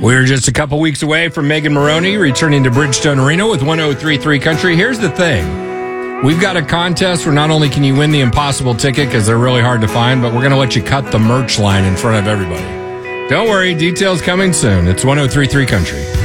We're just a couple weeks away from Megan Moroney returning to Bridgestone Arena with 1033 Country. Here's the thing. We've got a contest where not only can you win the impossible ticket because they're really hard to find, but we're going to let you cut the merch line in front of everybody. Don't worry, details coming soon. It's 1033 Country.